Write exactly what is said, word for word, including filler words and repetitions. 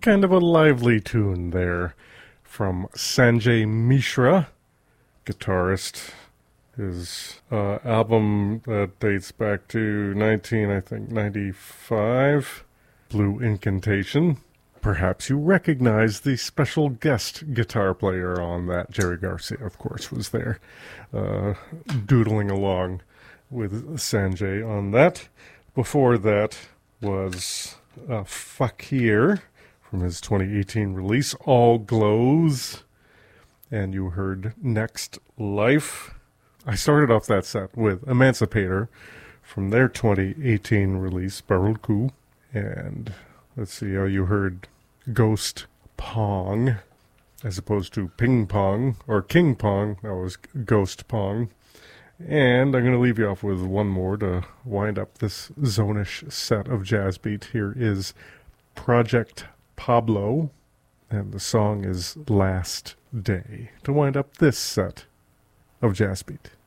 kind of a lively tune there from Sanjay Mishra, guitarist. His uh, album that dates back to nineteen, I think, ninety-five, Blue Incantation. Perhaps you recognize the special guest guitar player on that. Jerry Garcia, of course, was there, uh, doodling along with Sanjay on that. Before that was uh, Fakir from his twenty eighteen release, All Glows. And you heard Next Life. I started off that set with Emancipator from their twenty eighteen release, Barulku. And let's see, how you heard Ghost Pong as opposed to Ping Pong or King Pong. That was Ghost Pong. And I'm going to leave you off with one more to wind up this zonish set of jazz beat. Here is Project Pablo, and the song is Last Day, to wind up this set of jazz beat.